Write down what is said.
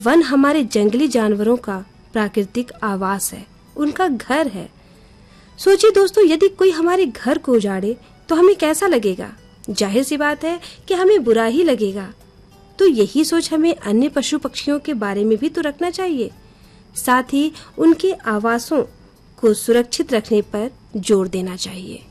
One हमारे जंगली जानवरों का प्राकृतिक आवास है, उनका घर है। सोचिए दोस्तों, यदि कोई हमारे घर को उजाड़े तो हमें कैसा लगेगा? जाहिर सी बात है कि हमें बुरा ही लगेगा। तो यही सोच हमें अन्य पशु पक्षियों के बारे में भी तो रखना चाहिए। साथ ही उनके आवासों को सुरक्षित रखने पर जोर देना चाहिए।